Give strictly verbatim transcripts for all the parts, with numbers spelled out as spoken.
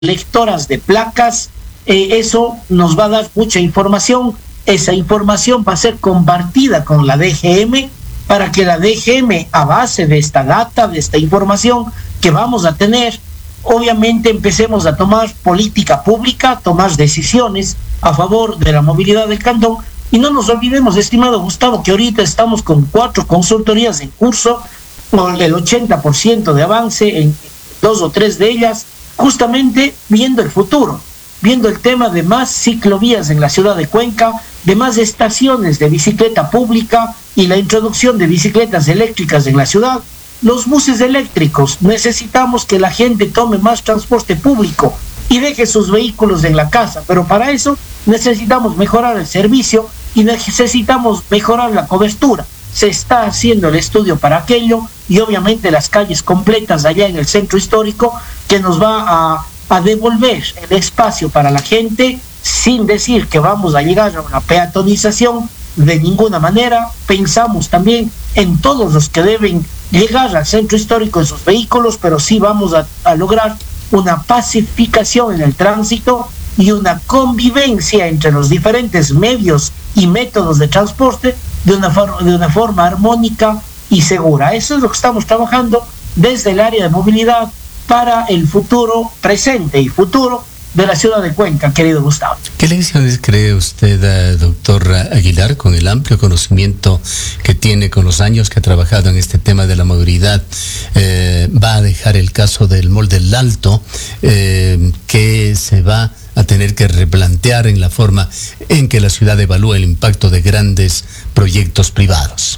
lectoras de placas. Eh, eso nos va a dar mucha información. Esa información va a ser compartida con la D G M para que la D G M, a base de esta data, de esta información que vamos a tener, obviamente empecemos a tomar política pública, tomar decisiones a favor de la movilidad del cantón. Y no nos olvidemos, estimado Gustavo, que ahorita estamos con cuatro consultorías en curso, con el ochenta por ciento de avance en dos o tres de ellas, justamente viendo el futuro, viendo el tema de más ciclovías en la ciudad de Cuenca, de más estaciones de bicicleta pública y la introducción de bicicletas eléctricas en la ciudad. Los buses eléctricos, necesitamos que la gente tome más transporte público y deje sus vehículos en la casa, pero para eso necesitamos mejorar el servicio y necesitamos mejorar la cobertura. Se está haciendo el estudio para aquello y obviamente las calles completas allá en el centro histórico, que nos va a, a devolver el espacio para la gente, sin decir que vamos a llegar a una peatonización de ninguna manera. Pensamos también en todos los que deben llegar al centro histórico en sus vehículos, pero sí vamos a, a lograr una pacificación en el tránsito y una convivencia entre los diferentes medios y métodos de transporte de una, for- de una forma armónica y segura. Eso es lo que estamos trabajando desde el área de movilidad para el futuro presente y futuro de la ciudad de Cuenca, querido Gustavo. ¿Qué lecciones cree usted, eh, doctor Aguilar, con el amplio conocimiento que tiene, con los años que ha trabajado en este tema de la movilidad, eh, va a dejar el caso del Mall del Alto, eh, que se va a tener que replantear en la forma en que la ciudad evalúa el impacto de grandes proyectos privados?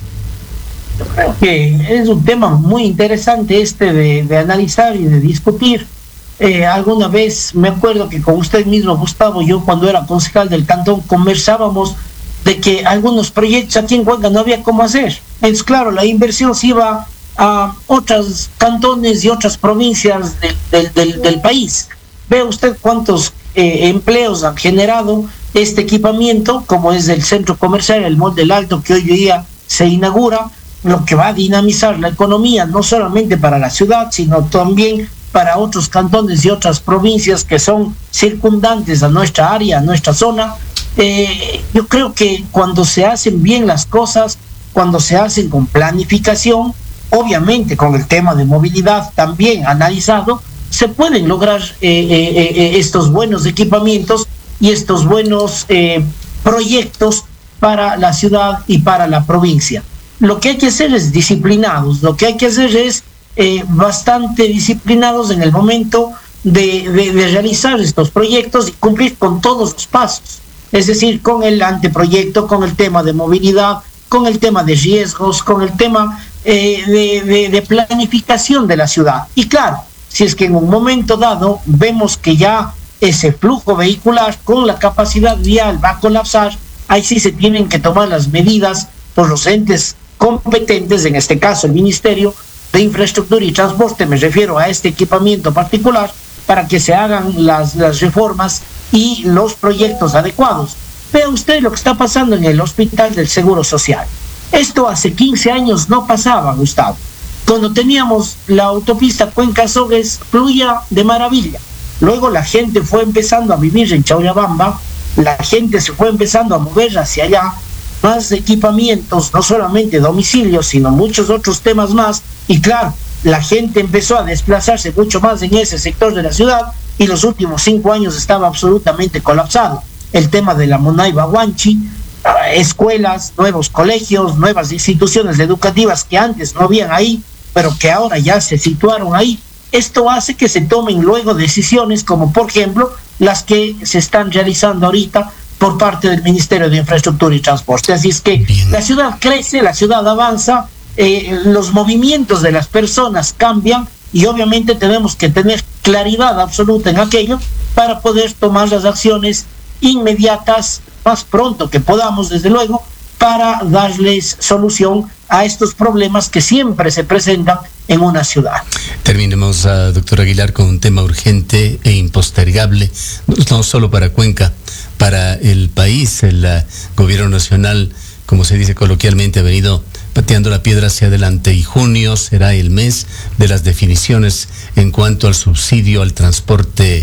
Yo creo que es un tema muy interesante este de, de analizar y de discutir. Eh, alguna vez me acuerdo que con usted mismo, Gustavo, yo cuando era concejal del cantón conversábamos de que algunos proyectos aquí en Cuenca no había cómo hacer. Es claro, la inversión se iba a otros cantones y otras provincias de, de, del, del país. Ve usted cuántos eh, empleos han generado este equipamiento, como es el centro comercial, el Mall del Alto, que hoy día se inaugura, lo que va a dinamizar la economía, no solamente para la ciudad, sino también para otros cantones y otras provincias que son circundantes a nuestra área, a nuestra zona. Eh, yo creo que cuando se hacen bien las cosas, cuando se hacen con planificación, obviamente con el tema de movilidad también analizado, se pueden lograr eh, eh, eh, estos buenos equipamientos y estos buenos eh, proyectos para la ciudad y para la provincia. Lo que hay que hacer es disciplinados, lo que hay que hacer es Eh, bastante disciplinados en el momento de, de, de realizar estos proyectos y cumplir con todos los pasos, es decir, con el anteproyecto, con el tema de movilidad, con el tema de riesgos, con el tema eh, de, de, de planificación de la ciudad. Y claro, si es que en un momento dado vemos que ya ese flujo vehicular con la capacidad vial va a colapsar, ahí sí se tienen que tomar las medidas por los entes competentes, en este caso el Ministerio de Infraestructura y Transporte, me refiero a este equipamiento particular, para que se hagan las, las reformas y los proyectos adecuados. Vea usted lo que está pasando en el Hospital del Seguro Social. Esto hace quince años no pasaba, Gustavo. Cuando teníamos la autopista Cuenca-Sogues, fluía de maravilla. Luego la gente fue empezando a vivir en Chaurabamba, la gente se fue empezando a mover hacia allá, más equipamientos, no solamente domicilios, sino muchos otros temas más. Y claro, la gente empezó a desplazarse mucho más en ese sector de la ciudad y los últimos cinco años estaba absolutamente colapsado. El tema de la Monaiba Huanchi, escuelas, nuevos colegios, nuevas instituciones educativas que antes no habían ahí, pero que ahora ya se situaron ahí. Esto hace que se tomen luego decisiones como, por ejemplo, las que se están realizando ahorita por parte del Ministerio de Infraestructura y Transporte. Así es que Bien. La ciudad crece, la ciudad avanza, eh, los movimientos de las personas cambian y obviamente tenemos que tener claridad absoluta en aquello para poder tomar las acciones inmediatas, más pronto que podamos, desde luego, para darles solución a estos problemas que siempre se presentan en una ciudad. Terminemos, uh, doctor Aguilar, con un tema urgente e impostergable, no, no solo para Cuenca, para el país. El uh, gobierno nacional, como se dice coloquialmente, ha venido pateando la piedra hacia adelante, y junio será el mes de las definiciones en cuanto al subsidio al transporte